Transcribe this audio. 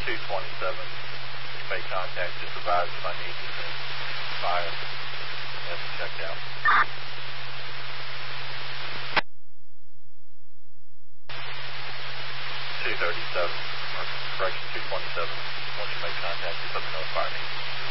227. You make contact, just advise if I need to send fire. Have to check out. 237, or correction, 227. Once you make contact, just let me know if fire needs.